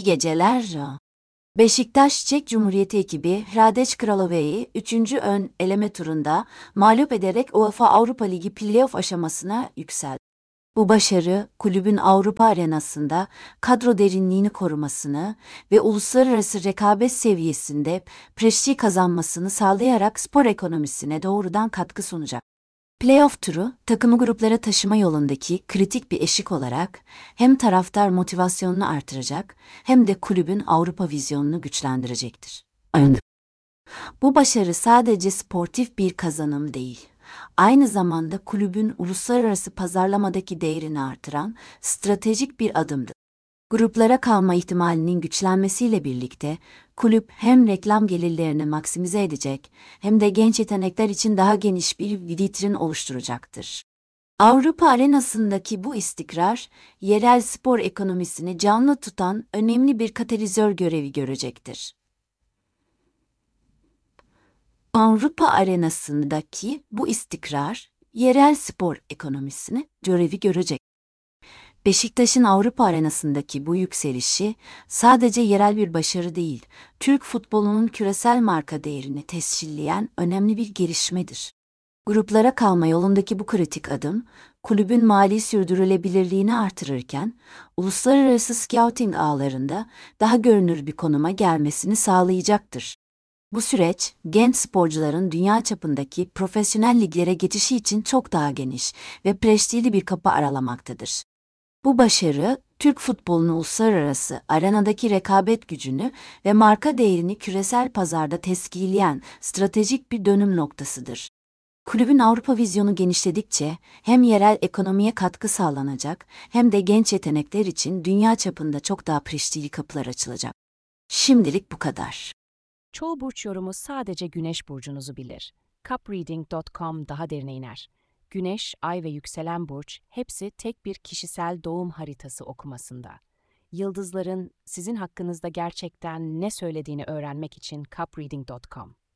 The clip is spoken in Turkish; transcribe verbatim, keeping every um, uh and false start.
geceler. Beşiktaş Çek Cumhuriyeti ekibi Hradec Kralova'yı üçüncü ön eleme turunda mağlup ederek UEFA Avrupa Ligi playoff aşamasına yükseldi. Bu başarı, kulübün Avrupa arenasında kadro derinliğini korumasını ve uluslararası rekabet seviyesinde prestij kazanmasını sağlayarak spor ekonomisine doğrudan katkı sunacak. Playoff turu, takımı gruplara taşıma yolundaki kritik bir eşik olarak hem taraftar motivasyonunu artıracak hem de kulübün Avrupa vizyonunu güçlendirecektir. Bu başarı sadece sportif bir kazanım değil, aynı zamanda kulübün uluslararası pazarlamadaki değerini artıran stratejik bir adımdır. Gruplara kalma ihtimalinin güçlenmesiyle birlikte kulüp hem reklam gelirlerini maksimize edecek hem de genç yetenekler için daha geniş bir vitrin oluşturacaktır. Avrupa arenasındaki bu istikrar, yerel spor ekonomisini canlı tutan önemli bir katalizör görevi görecektir. Avrupa arenasındaki bu istikrar, yerel spor ekonomisini görevi görecek. Beşiktaş'ın Avrupa arenasındaki bu yükselişi sadece yerel bir başarı değil, Türk futbolunun küresel marka değerini tescilleyen önemli bir gelişmedir. Gruplara kalma yolundaki bu kritik adım, kulübün mali sürdürülebilirliğini artırırken, uluslararası scouting ağlarında daha görünür bir konuma gelmesini sağlayacaktır. Bu süreç, genç sporcuların dünya çapındaki profesyonel liglere geçişi için çok daha geniş ve prestijli bir kapı aralamaktadır. Bu başarı, Türk futbolunun uluslararası arenadaki rekabet gücünü ve marka değerini küresel pazarda tescilleyen stratejik bir dönüm noktasıdır. Kulübün Avrupa vizyonu genişledikçe hem yerel ekonomiye katkı sağlanacak hem de genç yetenekler için dünya çapında çok daha prestijli kapılar açılacak. Şimdilik bu kadar. Çoğu burç yorumu sadece Güneş burcunuzu bilir. Cupreading nokta com daha derine iner. Güneş, Ay ve yükselen burç hepsi tek bir kişisel doğum haritası okumasında. Yıldızların sizin hakkınızda gerçekten ne söylediğini öğrenmek için cupreading nokta com.